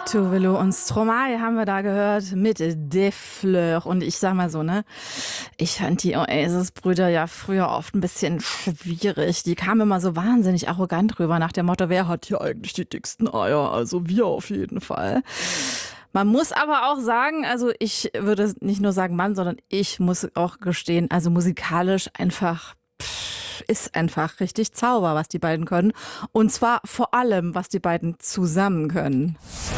Tove und Stromae haben wir da gehört mit Des Fleurs. Und ich sag mal so, ne, ich fand die Oasis-Brüder ja früher oft ein bisschen schwierig. Die kamen immer so wahnsinnig arrogant rüber nach dem Motto, wer hat hier eigentlich die dicksten Eier? Also wir auf jeden Fall. Man muss aber auch sagen, also ich würde nicht nur sagen Mann, sondern ich muss auch gestehen, also musikalisch einfach ist einfach richtig Zauber, was die beiden können. Und zwar vor allem, was die beiden zusammen können.